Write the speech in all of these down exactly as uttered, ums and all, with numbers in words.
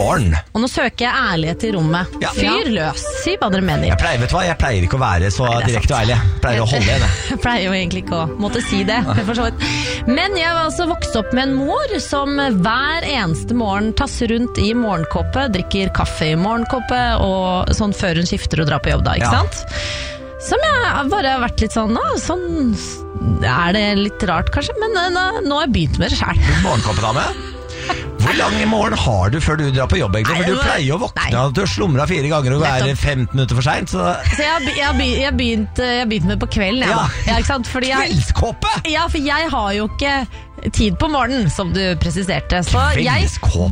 morgen. Og nå søker jeg ærlighet i rommet. Ja. Fyr løs, si hva dere mener. Jeg pleier, vet du hva? Jeg pleier ikke å være så Nei, direkte og ærlig. Jeg pleier å holde igjen. Jeg pleier jo egentlig ikke å måtte si det. For så vidt. Men jeg var altså vokst opp med en mor som hver eneste morgen tasser rundt i morgenkoppet, drikker kaffe i morgenkoppet, og sånn før hun skifter og drar på jobb da, ikke Ja. sant? Som jeg bare har vært litt sånn, nå, sånn er det litt rart kanskje, men nå, nå har jeg begynt med det selv. Morgenkoppedame? Hvor lang i morgen har du før du drar på jobb egentlig? For du pleier jo å våkne at du har slumret fire ganger og er femten minutter for sent. Så, så jeg, har, jeg, har begynt, jeg, har begynt, jeg har begynt med på kvelden, ja. Ja, ikke sant? Fordi jeg, kveldskåpe! Ja, for jeg har jo ikke tid på morgenen, som du presiserte. Så jeg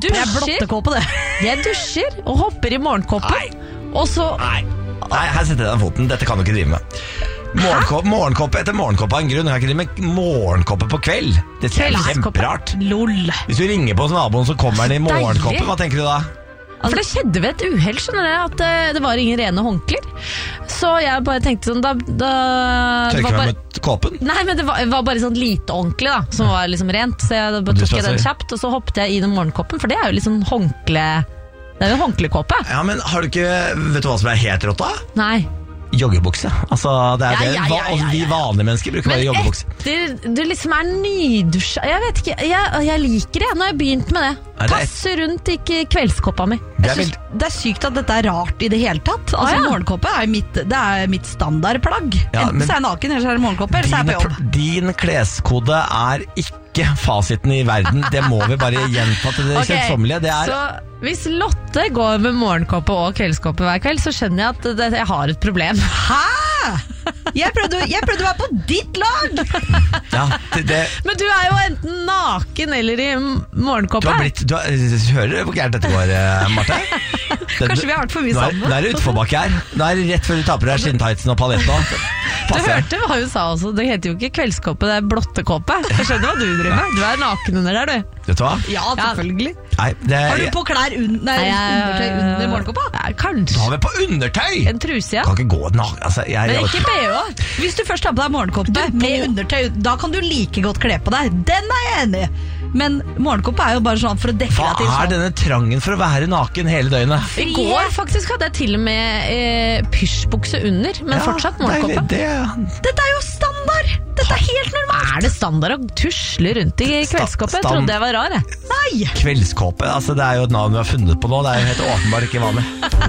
dusjer, jeg dusjer og hopper i morgenkoppen. Og så... Nei. Nei, her setter jeg den foten. Dette kan du ikke drive med. Morgenkoppe, morgenkoppe etter morgenkoppe av en grunn. Jeg kan ikke drive med morgenkoppe på kveld. Det er kjemperart. Lol. Hvis du ringer på hos naboen, så kommer den i morgenkoppe. Hva tenker du da? For det skjedde ved et uheld, skjønner jeg, at det, det var ingen rene håndklær. Så jeg bare tenkte sånn da, da Tørker meg med kåpen? Nei, men det var, var bare sånn lite ordentlig da, som var liksom rent. Så jeg da tok jeg den kjapt, og så hoppet jeg i den morgenkoppen. For det er jo liksom håndkle. Det er jo en håndklekåpe. Ja, men har du ikke, vet du hva som er helt rått da? Nei. Joggebukse. Altså, det er ja, det. Ja, ja, ja, ja. Vi vanlige mennesker bruker bare joggebukse. Men etter du liksom er nydusja, jeg vet ikke, jeg, jeg liker det. Nå har jeg begynt med det. Passer rundt i kveldskoppa mi. Det er, det er sykt at dette er rart i det hele tatt. Altså, ah, ja. Morgenkoppe er mitt, det er mitt standardplagg. Ja, Enten så er jeg naken, eller så er det morgenkoppe, eller så er jeg på jobb. Din kleskode er ikke fasiten i verden. Det må vi bare gjenta til det okay. kjensommelige. Det er... Så hvis Lotte går med morgenkoppe og kveldskoppe hver kveld, så skjønner jeg at det, jeg har et problem. Hæ? Jeg prøvde, jeg prøvde å være på ditt lag! Ja, det, det... Men du er jo enten naken eller i morgenkoppe. Du har blitt, du har, hører hvor gærent dette går, Marte? Kanskje vi har vært for mye sammen. Nå er det utforbakke her. Nå er det rett før du taper deg skinntightsen og paletten. Du hørte hva hun sa også. Det heter jo ikke kveldskoppe, det er blottekåpe. Jeg skjønner hva du driver med. Du er naken under der, du. Vet du hva? Ja, selvfølgelig. Nei, det... Har du på klær un... Nei, undertøy under morgenkåpa? Ja, kanskje. Da har vi på undertøy! En truse, ja. Kan ikke gå naken. Altså, jeg... Men ikke B H. Hvis du først har på deg morgenkåpe med undertøy, da kan du like godt kle på deg. Den er jeg enig i. Men morgenkåpe er jo bare sånn for å dekke Hva deg til sånn. Hva er denne trangen for å være naken hele døgnet? I går faktisk hadde jeg til og med eh, pysjbukse under, men ja, fortsatt morgenkåpe. Det, det... Dette er jo standard! Dette er helt normalt! Er det standard å tusle rundt i kveldskåpe? Jeg trodde jeg var rar, jeg. Nei! Kveldskåpe, altså det er jo et navn vi har funnet på nå. Det er jo helt åpenbart ikke vanlig.